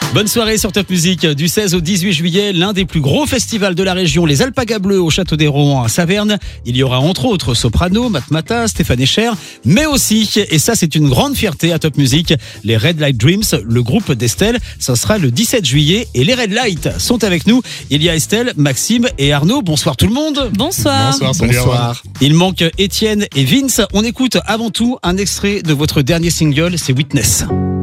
Bonne soirée sur Top Music. Du 16 au 18 juillet, l'un des plus gros festivals de la région, les Alpagas Bleus au Château des Rohan à Saverne. Il y aura entre autres Soprano, Matmata, Stéphane Echer, mais aussi, et ça c'est une grande fierté à Top Music, les Red Light Dreams, le groupe d'Estelle. Ça sera le 17 juillet et les Red Light sont avec nous. Il y a Estelle, Maxime et Arnaud. Bonsoir tout le monde. Bonsoir. Bonsoir. Il manque Étienne et Vince. On écoute avant tout un extrait de votre dernier single, c'est Witness.